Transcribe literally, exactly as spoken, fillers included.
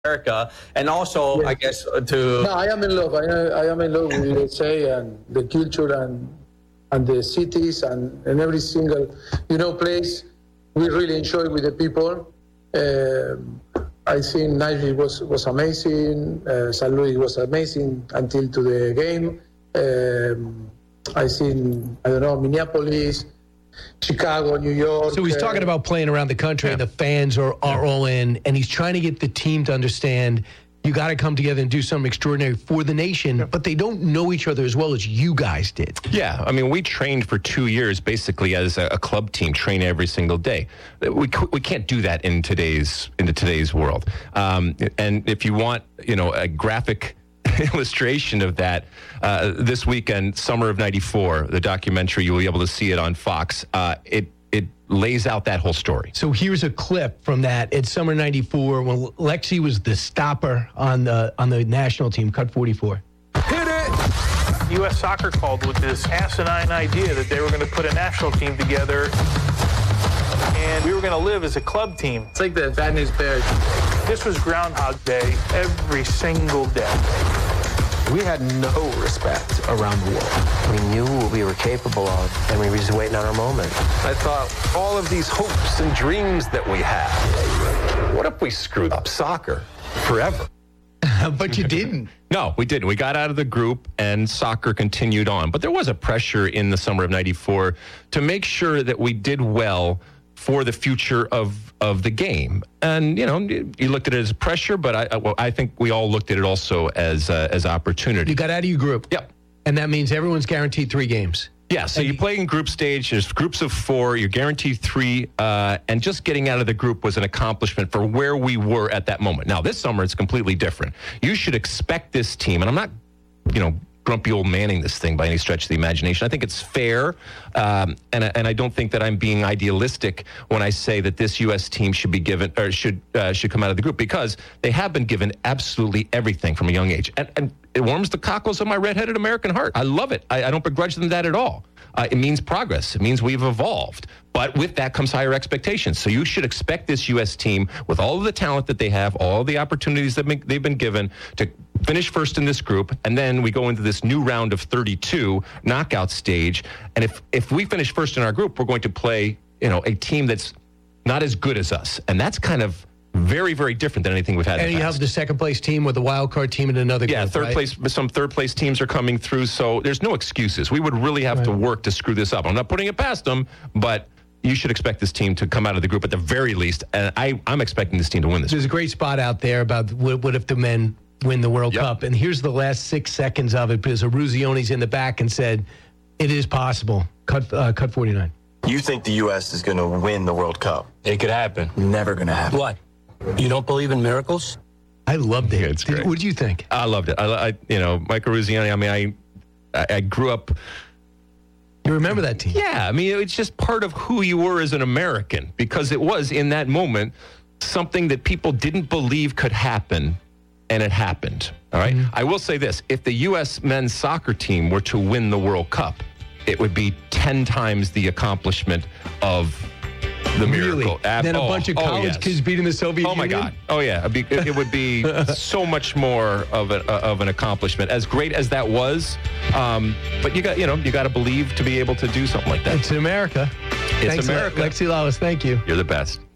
America, and also, yes. I guess, to... No, I am in love. I, I am in love with U S A and the culture and and the cities and, and every single, you know, place. We really enjoy with the people. Um, I think Nashville was, was amazing. Uh, Saint Louis was amazing until to the game. Um, I think, I don't know, Minneapolis, Chicago, New York. So he's talking about playing around the country, yeah. and the fans are, are all in, and he's trying to get the team to understand you got to come together and do something extraordinary for the nation, yeah. but they don't know each other as well as you guys did. Yeah, I mean, we trained for two years basically as a, a club team, train every single day. We we can't do that in today's into today's world. Um, and if you want, you know, a graphic illustration of that, uh, this weekend, Summer of ninety-four, the documentary, you'll be able to see it on Fox. Uh, it it lays out that whole story. So here's a clip from that. It's Summer ninety-four when Lexi was the stopper on the on the national team. Cut forty-four. Hit it! U S Soccer called with this asinine idea that they were going to put a national team together and we were going to live as a club team. It's like the Bad News Bears. This was Groundhog Day every single day. We had no respect around the world. We knew what we were capable of, and we were just waiting on our moment. I thought, all of these hopes and dreams that we had, what if we screwed up soccer forever? But you didn't. No, we didn't. We got out of the group, and soccer continued on. But there was a pressure in the summer of ninety-four to make sure that we did well for the future of, of the game. And, you know, you looked at it as pressure, but I well, I think we all looked at it also as uh, as opportunity. You got out of your group. Yep. And that means everyone's guaranteed three games. Yeah, so and you play in group stage. There's groups of four. You're guaranteed three. Uh, and just getting out of the group was an accomplishment for where we were at that moment. Now, this summer, it's completely different. You should expect this team, and I'm not, you know, grumpy old manning this thing by any stretch of the imagination. I think it's fair, um, and, and I don't think that I'm being idealistic when I say that this U S team should be given, or should uh, should come out of the group, because they have been given absolutely everything from a young age. And, and it warms the cockles of my redheaded American heart. I love it. I, I don't begrudge them that at all. Uh, it means progress. It means we've evolved. But with that comes higher expectations. So you should expect this U S team, with all of the talent that they have, all the opportunities that they've been given, to finish first in this group. And then we go into this new round of thirty-two knockout stage. And if, if we finish first in our group, we're going to play, you know, a team that's not as good as us. And that's kind of very, very different than anything we've had in the past. And you have the second place team with the wild card team in another group, yeah, third right? place. Some third place teams are coming through, so there's no excuses. We would really have right. to work to screw this up. I'm not putting it past them, but you should expect this team to come out of the group at the very least. And I, I'm expecting this team to win this. There's a great spot out there about what, what if the men win the World yep. Cup. And here's the last six seconds of it, because Aruzione's in the back and said, it is possible. Cut, uh, cut forty-nine. You think the U S is going to win the World Cup? It could happen. Never going to happen. What? You don't believe in miracles? I loved it. Yeah, it's great. What did you think? I loved it. I, I you know, Mike Eruzione, I mean, I, I, I grew up. You remember that team? Yeah. I mean, it's just part of who you were as an American, because it was, in that moment, something that people didn't believe could happen, and it happened. All right. Mm-hmm. I will say this. If the U S men's soccer team were to win the World Cup, it would be ten times the accomplishment of the really? miracle. Then oh, a bunch of oh, college yes. kids beating the Soviet Union. Oh, my Union? God. Oh, yeah. It'd be, it, it would be so much more of, a, of an accomplishment, as great as that was. Um, but you got, you know, you got to believe to be able to do something like that. It's in America. It's Thanks, America. Lexi Lalas, thank you. You're the best.